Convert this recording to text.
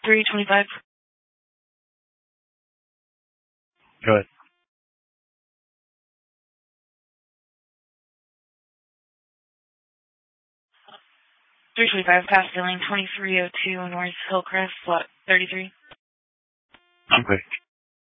325. Go ahead. 325, past filling 2302 North Hillcrest, lot 33. Okay.